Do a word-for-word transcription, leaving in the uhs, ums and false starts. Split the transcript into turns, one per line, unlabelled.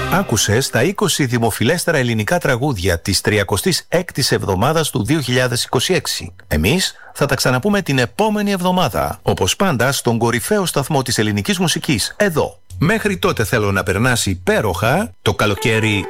Άκουσες τα είκοσι δημοφιλέστερα ελληνικά τραγούδια της τριακοστής έκτης εβδομάδας του δύο χιλιάδες είκοσι έξι. Εμείς θα τα ξαναπούμε την επόμενη εβδομάδα, όπως πάντα στον κορυφαίο σταθμό της ελληνικής μουσικής, εδώ. Μέχρι τότε θέλω να περνάς υπέροχα, το καλοκαίρι